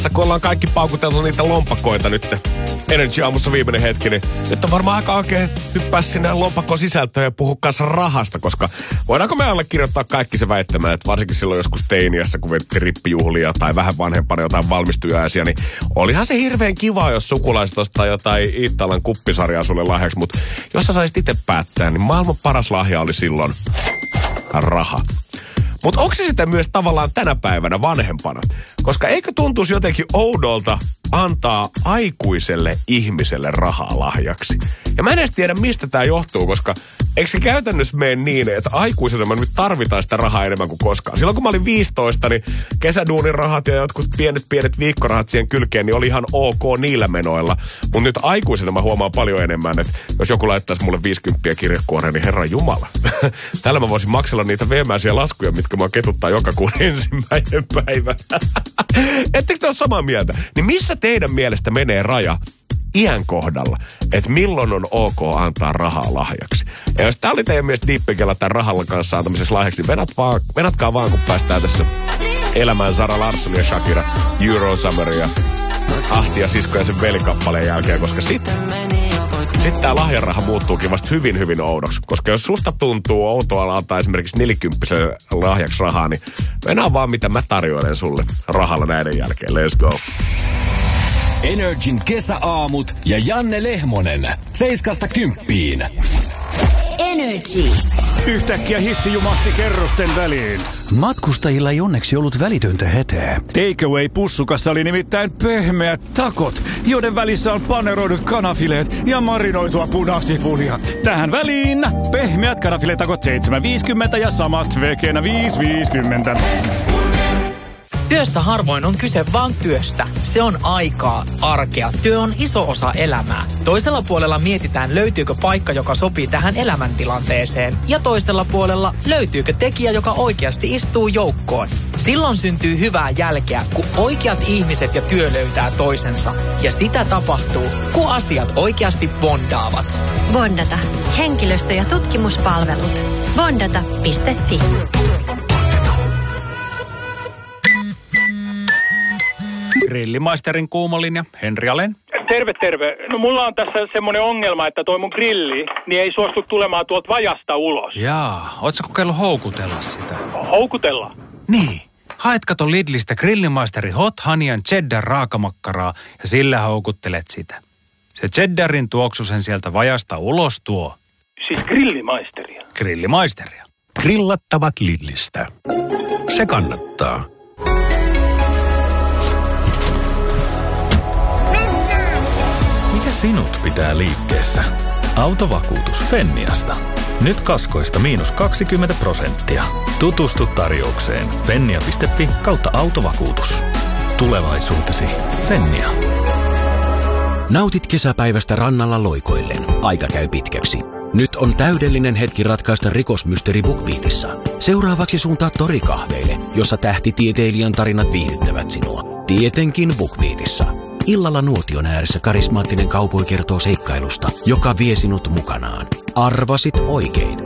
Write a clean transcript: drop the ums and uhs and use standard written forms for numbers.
kun ollaan kaikki paukuteltu niitä lompakkoita nyt. Energy aamussa viimeinen hetki, niin nyt on varmaan aika oikein hyppää sinne lompakon sisältöön ja puhua kanssa rahasta, koska voidaanko me allekirjoittaa kaikki se väittämään, että varsinkin silloin joskus teiniässä, kun vietti rippijuhlia tai vähän vanhempana jotain valmistujaisia, niin olihan se hirveän kiva, jos sukulaiset ostaa jotain Iittalan kuppisarjaa sulle lahjaksi, mutta jos sä saisit itse päättää, niin maailman paras lahja oli silloin raha. Mutta onko se sitten myös tavallaan tänä päivänä vanhempana? Koska eikö tuntuisi jotenkin oudolta antaa aikuiselle ihmiselle rahaa lahjaksi? Ja mä en edes tiedä, mistä tämä johtuu, koska eikö se käytännössä mene niin, että aikuisena mä nyt tarvitaan sitä rahaa enemmän kuin koskaan. Silloin kun mä olin 15, niin kesäduunin rahat ja jotkut pienet viikkorahat siihen kylkeen, niin oli ihan ok niillä menoilla. Mutta nyt aikuisena mä huomaan paljon enemmän, että jos joku laittaisi mulle 50 kirjekuoreen, niin herran jumala. Tällä mä voisin maksella niitä veemäisiä laskuja, mitkä mä ketuttaa joka kuun ensimmäinen päivä. Ettekö te ole samaa mieltä? Niin missä teidän mielestä menee raja iän kohdalla, että milloin on ok antaa rahaa lahjaksi? Ja jos tää oli teidän mielestä diippikellä tämän rahalla kanssa antamiseksi lahjaksi, niin venatkaa vaan, kun päästään tässä elämään Zara Larsson ja Shakira, Eurosummer ja Ahti ja sisko ja sen velikappaleen jälkeen, koska sitten tää lahjaraha muuttuukin vasta hyvin, hyvin oudoksi. Koska jos susta tuntuu outoa antaa esimerkiksi 40 lahjaksi rahaa, niin mennään vaan mitä mä tarjoilen sulle rahalla näiden jälkeen. Let's go. Energin kesäaamut ja Janne Lehmonen. 7–10. Energy. Yhtäkkiä hissi jumahti kerrosten väliin. Matkustajilla ei onneksi ollut välitöntä hätää. Takeaway-pussukassa oli nimittäin pehmeät takot, joiden välissä on paneroidut kanafileet ja marinoitua punasipulia. Tähän väliin pehmeät kanafiletakot 7,50 ja samat vekenä 5,50. Työssä harvoin on kyse vaan työstä. Se on aikaa, arkea. Työ on iso osa elämää. Toisella puolella mietitään, löytyykö paikka, joka sopii tähän elämäntilanteeseen. Ja toisella puolella löytyykö tekijä, joka oikeasti istuu joukkoon. Silloin syntyy hyvää jälkeä, kun oikeat ihmiset ja työ löytää toisensa. Ja sitä tapahtuu, kun asiat oikeasti bondaavat. Bondata. Henkilöstö- ja tutkimuspalvelut. Bondata.fi. Grillimaisterin kuumolinja, Henri Alen. Terve. No mulla on tässä semmoinen ongelma, että toi mun grilli, niin ei suostu tulemaan tuolta vajasta ulos. Jaa, ootko kokeillut houkutella sitä? Houkutella? Niin. Haet kato Lidlistä Grillimaisteri Hot Honey and Cheddar raakamakkaraa ja sillä houkuttelet sitä. Se cheddarin tuoksu sen sieltä vajasta ulos tuo. Siis grillimaisteria? Grillimaisteria. Grillattavat Lidlistä. Se kannattaa. Mikä sinut pitää liikkeessä? Autovakuutus Fenniasta. Nyt kaskoista -20%. Tutustu tarjoukseen fennia.fi/autovakuutus. Tulevaisuutesi Fennia. Nautit kesäpäivästä rannalla loikoillen. Aika käy pitkäksi. Nyt on täydellinen hetki ratkaista rikosmysteeri BookBeatissa. Seuraavaksi suuntaa torikahveille, jossa tähtitieteilijän tarinat viihdyttävät sinua. Tietenkin BookBeatissa. Illalla nuotion ääressä karismaattinen kaupoi kertoo seikkailusta, joka vie sinut mukanaan. Arvasit oikein.